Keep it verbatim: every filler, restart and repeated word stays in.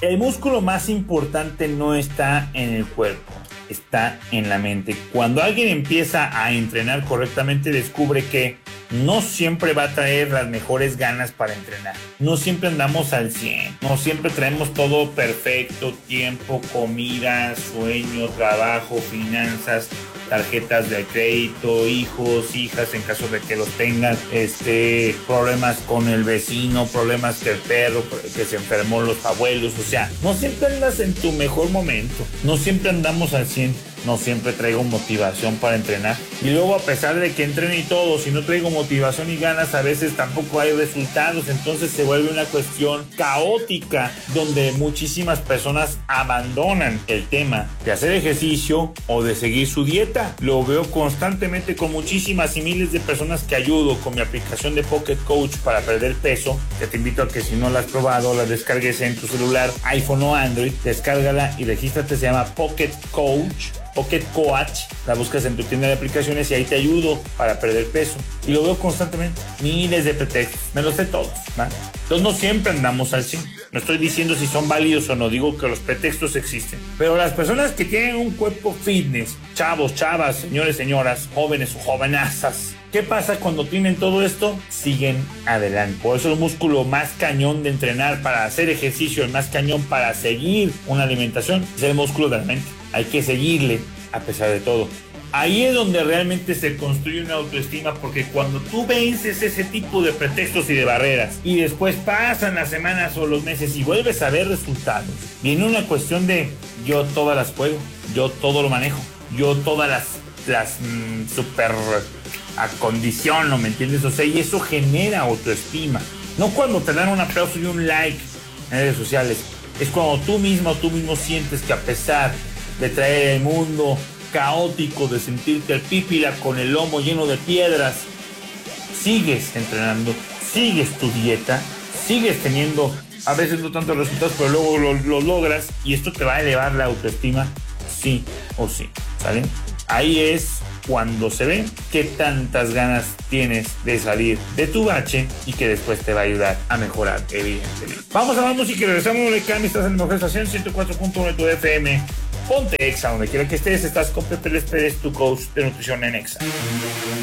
El músculo más importante no está en el cuerpo, está en la mente. Cuando alguien empieza a entrenar correctamente, descubre que no siempre va a traer las mejores ganas para entrenar. No siempre andamos al cien. No siempre traemos todo perfecto. Tiempo, comida, sueño, trabajo, finanzas, tarjetas de crédito, hijos, hijas en caso de que los tengan, este, problemas con el vecino, problemas que el perro, que se enfermó, los abuelos. O sea, no siempre andas en tu mejor momento. No siempre andamos al cien. No siempre traigo motivación para entrenar. Y luego, a pesar de que entreno y todo, si no traigo motivación y ganas, a veces tampoco hay resultados. Entonces se vuelve una cuestión caótica donde muchísimas personas abandonan el tema de hacer ejercicio o de seguir su dieta. Lo veo constantemente con muchísimas y miles de personas que ayudo con mi aplicación de Pocket Coach para perder peso, que te invito a que si no la has probado, la descargues en tu celular, iPhone o Android, descárgala y regístrate. Se llama Pocket Coach. Pocket Coach, la buscas en tu tienda de aplicaciones y ahí te ayudo para perder peso. Y lo veo constantemente, miles de pretextos, me los sé todos, ¿no? Entonces no siempre andamos al cien. No estoy diciendo si son válidos o no, digo que los pretextos existen. Pero las personas que tienen un cuerpo fitness, chavos, chavas, señores, señoras, jóvenes o jovenazas, ¿qué pasa cuando tienen todo esto? Siguen adelante. Por eso el músculo más cañón de entrenar para hacer ejercicio, el más cañón para seguir una alimentación, es el músculo de la mente. Hay que seguirle a pesar de todo. Ahí es donde realmente se construye una autoestima, porque cuando tú vences ese tipo de pretextos y de barreras y después pasan las semanas o los meses y vuelves a ver resultados, viene una cuestión de yo todas las puedo, yo todo lo manejo, yo todas las, las mmm, super acondiciono, ¿me entiendes? O sea, y eso genera autoestima. No cuando te dan un aplauso y un like en redes sociales, es cuando tú mismo o tú mismo sientes que a pesar de traer el mundo caótico, de sentirte el pípila con el lomo lleno de piedras, sigues entrenando, sigues tu dieta, sigues teniendo a veces no tantos resultados, pero luego lo, lo logras, y esto te va a elevar la autoestima sí o sí, ¿sale? Ahí es cuando se ve qué tantas ganas tienes de salir de tu bache y que después te va a ayudar a mejorar, evidentemente. Vamos a la música y regresamos. De Cami, estás en la mejor estación, ciento cuatro punto uno de tu F M. Ponte Exa, donde quiera que estés. Estás con Pepe Les Pérez, tu coach de nutrición en Exa.